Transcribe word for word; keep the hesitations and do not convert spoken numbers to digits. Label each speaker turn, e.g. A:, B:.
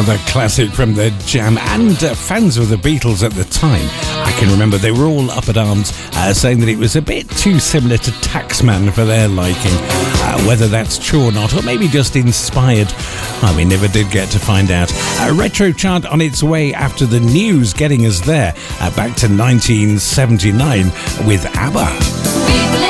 A: Another classic from the Jam, and uh, fans of the Beatles at the time, I can remember they were all up at arms uh, saying that it was a bit too similar to Taxman for their liking. Uh, whether that's true or not, or maybe just inspired, well, we never did get to find out. A retro chart on its way after the news getting us there, uh, back to nineteen seventy-nine with ABBA.